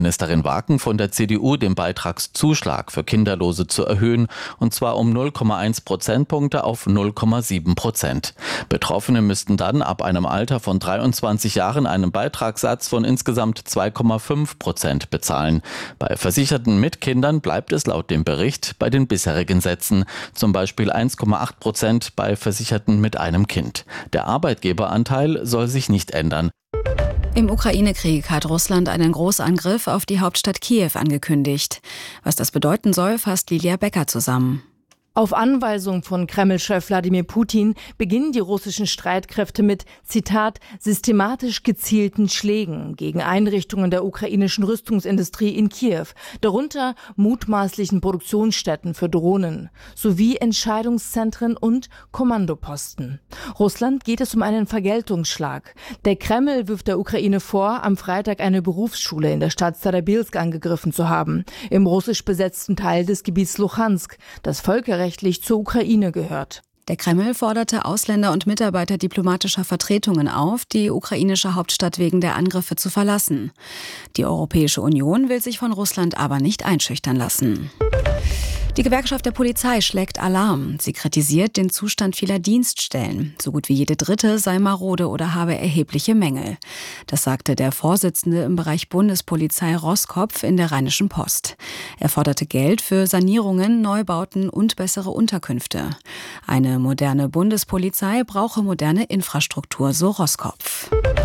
Ministerin Waken von der CDU, den Beitragszuschlag für Kinderlose zu erhöhen, und zwar um 0,1 Prozentpunkte auf 0,7%. Betroffene müssten dann ab einem Alter von 23 Jahren einen Beitragssatz von insgesamt 2,5% bezahlen. Bei Versicherten mit Kindern bleibt es laut dem Bericht bei den bisherigen Sätzen, zum Beispiel 1,8% bei Versicherten mit einem Kind. Der Arbeitgeberanteil soll sich nicht ändern. Im Ukraine-Krieg hat Russland einen Großangriff auf die Hauptstadt Kiew angekündigt. Was das bedeuten soll, fasst Lilia Becker zusammen. Auf Anweisung von Kreml-Chef Wladimir Putin beginnen die russischen Streitkräfte mit, Zitat, systematisch gezielten Schlägen gegen Einrichtungen der ukrainischen Rüstungsindustrie in Kiew, darunter mutmaßlichen Produktionsstätten für Drohnen, sowie Entscheidungszentren und Kommandoposten. Russland geht es um einen Vergeltungsschlag. Der Kreml wirft der Ukraine vor, am Freitag eine Berufsschule in der Stadt Starobilsk angegriffen zu haben, im russisch besetzten Teil des Gebiets Luhansk, das völkerrechtlich zur Ukraine gehört. Der Kreml forderte Ausländer und Mitarbeiter diplomatischer Vertretungen auf, die ukrainische Hauptstadt wegen der Angriffe zu verlassen. Die Europäische Union will sich von Russland aber nicht einschüchtern lassen. Die Gewerkschaft der Polizei schlägt Alarm. Sie kritisiert den Zustand vieler Dienststellen. So gut wie jede dritte sei marode oder habe erhebliche Mängel. Das sagte der Vorsitzende im Bereich Bundespolizei Roskopf in der Rheinischen Post. Er forderte Geld für Sanierungen, Neubauten und bessere Unterkünfte. Eine moderne Bundespolizei brauche moderne Infrastruktur, so Roskopf.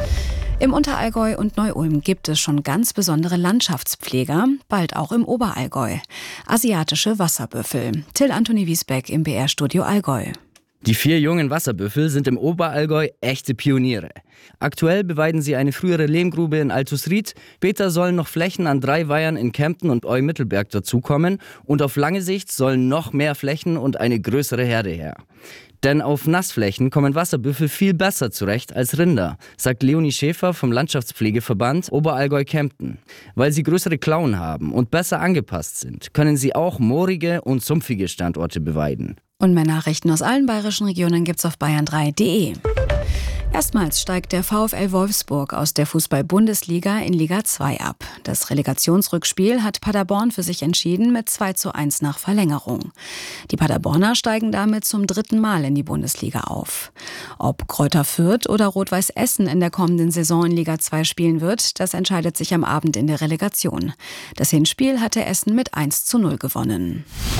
Im Unterallgäu und Neu-Ulm gibt es schon ganz besondere Landschaftspfleger, bald auch im Oberallgäu. Asiatische Wasserbüffel. Till Anthony Wiesbeck im BR-Studio Allgäu. Die 4 jungen Wasserbüffel sind im Oberallgäu echte Pioniere. Aktuell beweiden sie eine frühere Lehmgrube in Altusried. Später sollen noch Flächen an 3 Weihern in Kempten und Eu-Mittelberg dazukommen. Und auf lange Sicht sollen noch mehr Flächen und eine größere Herde her. Denn auf Nassflächen kommen Wasserbüffel viel besser zurecht als Rinder, sagt Leonie Schäfer vom Landschaftspflegeverband Oberallgäu-Kempten. Weil sie größere Klauen haben und besser angepasst sind, können sie auch moorige und sumpfige Standorte beweiden. Und mehr Nachrichten aus allen bayerischen Regionen gibt's auf bayern3.de. Erstmals steigt der VfL Wolfsburg aus der Fußball-Bundesliga in Liga 2 ab. Das Relegationsrückspiel hat Paderborn für sich entschieden mit 2:1 nach Verlängerung. Die Paderborner steigen damit zum 3. Mal in die Bundesliga auf. Ob Greuther Fürth oder Rot-Weiß Essen in der kommenden Saison in Liga 2 spielen wird, das entscheidet sich am Abend in der Relegation. Das Hinspiel hatte Essen mit 1:0 gewonnen.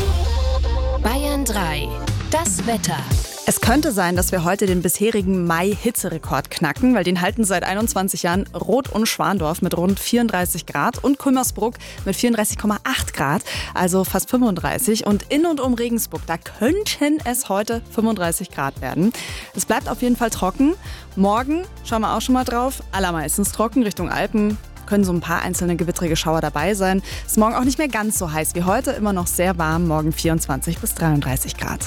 Bayern 3. Das Wetter. Es könnte sein, dass wir heute den bisherigen Mai-Hitzerekord knacken, weil den halten seit 21 Jahren Rot- und Schwandorf mit rund 34 Grad und Kulmersbruck mit 34,8 Grad, also fast 35. Und in und um Regensburg, da könnten es heute 35 Grad werden. Es bleibt auf jeden Fall trocken. Morgen, schauen wir auch schon mal drauf, allermeistens trocken Richtung Alpen. Können so ein paar einzelne gewittrige Schauer dabei sein. Ist morgen auch nicht mehr ganz so heiß wie heute, immer noch sehr warm, morgen 24 bis 33 Grad.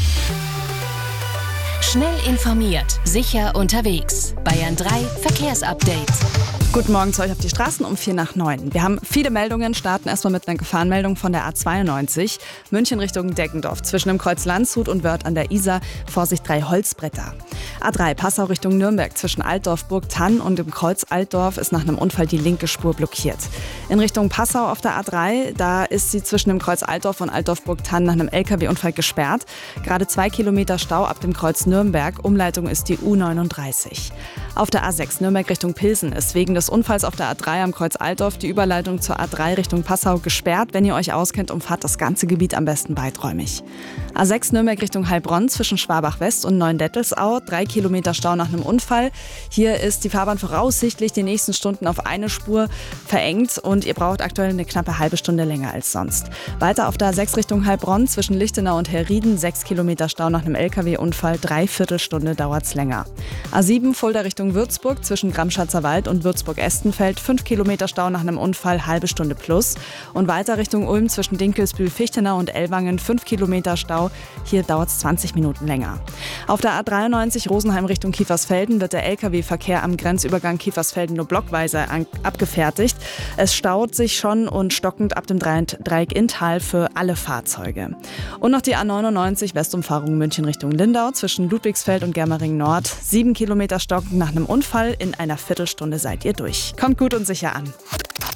Schnell informiert, sicher unterwegs. Bayern 3 Verkehrsupdate. Guten Morgen zu euch auf die Straßen um 8:45. Wir haben viele Meldungen, starten erstmal mit einer Gefahrenmeldung von der A92. München Richtung Deggendorf. Zwischen dem Kreuz Landshut und Wörth an der Isar. Vorsicht, 3 Holzbretter. A3 Passau Richtung Nürnberg. Zwischen Altdorf, Burgthann und dem Kreuz Altdorf ist nach einem Unfall die linke Spur blockiert. In Richtung Passau auf der A3, da ist sie zwischen dem Kreuz Altdorf und Altdorf-Burgthann nach einem LKW-Unfall gesperrt. Gerade 2 Kilometer Stau ab dem Kreuz Nürnberg. Umleitung ist die U39. Auf der A6 Nürnberg Richtung Pilsen ist wegen des Unfalls auf der A3 am Kreuz Altdorf die Überleitung zur A3 Richtung Passau gesperrt. Wenn ihr euch auskennt, umfahrt das ganze Gebiet am besten weiträumig. A6 Nürnberg Richtung Heilbronn zwischen Schwabach West und Neuendettelsau. 3 Kilometer Stau nach einem Unfall. Hier ist die Fahrbahn voraussichtlich die nächsten Stunden auf eine Spur verengt und ihr braucht aktuell eine knappe halbe Stunde länger als sonst. Weiter auf der A6 Richtung Heilbronn zwischen Lichtenau und Herrieden. 6 Kilometer Stau nach einem LKW-Unfall. 3/4 Stunde dauert's länger. A7 Fulda Richtung Würzburg zwischen Gramschatzer Wald und Würzburg-Estenfeld. 5 Kilometer Stau nach einem Unfall, halbe Stunde plus. Und weiter Richtung Ulm zwischen Dinkelsbühl-Fichtenau und Ellwangen. 5 Kilometer Stau. Hier dauert's 20 Minuten länger. Auf der A93 Rosenheim Richtung Kiefersfelden wird der Lkw-Verkehr am Grenzübergang Kiefersfelden nur blockweise abgefertigt. Es staut sich schon und stockend ab dem Dreieck Inntal für alle Fahrzeuge. Und noch die A99 Westumfahrung München Richtung Lindau zwischen Ludwigsfeld und Germering Nord. 7 Kilometer stockend nach einem Unfall. In einer Viertelstunde seid ihr durch. Kommt gut und sicher an.